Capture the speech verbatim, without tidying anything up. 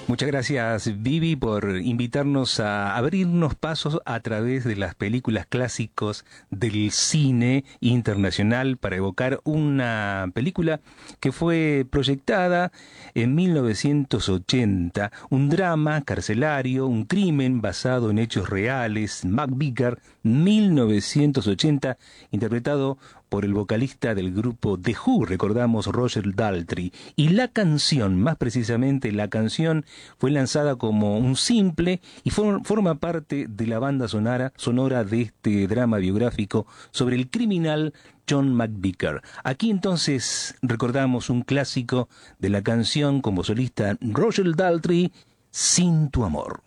Muchas gracias, Vivi, por invitarnos a abrirnos pasos a través de las películas clásicos del cine internacional para evocar una película que fue proyectada en mil novecientos ochenta, un drama carcelario, un crimen basado en hechos reales, Mac Vicar, mil novecientos ochenta, interpretado por el vocalista del grupo The Who, recordamos, Roger Daltrey. Y la canción, más precisamente la canción, fue lanzada como un simple y for- forma parte de la banda sonora, sonora de este drama biográfico sobre el criminal John McVicar. Aquí entonces recordamos un clásico de la canción como solista Roger Daltrey, Sin tu amor.